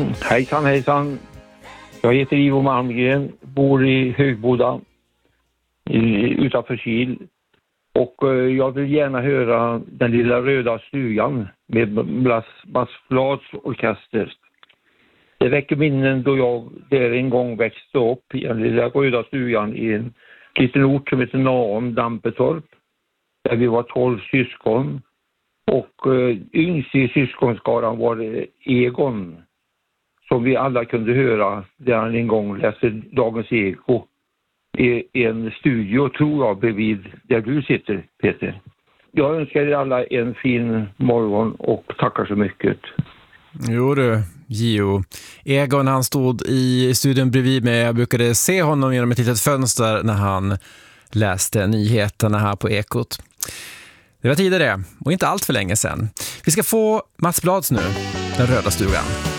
Hejsan, hejsan. Jag heter Ivo Malmgren, bor i Högboda utanför Kil. Och jag vill gärna höra Den lilla röda stugan med Mats Blads orkester. Det väcker minnen då jag där en gång växte upp i den lilla röda stugan i en liten ort som heter Naum, Dampetorp. Där vi var 12 syskon. Och yngst i syskonskaran var det Egon, som vi alla kunde höra där han en gång läste Dagens Eko i en studio, tror jag, bredvid där du sitter, Peter. Jag önskar er alla en fin morgon och tackar så mycket. Jo du, Gio. Egon, han stod i studion bredvid mig. Jag brukade se honom genom ett litet fönster när han läste nyheterna här på Ekot. Det var tidigare och inte allt för länge sedan. Vi ska få Mats Blads nu, Den röda stugan.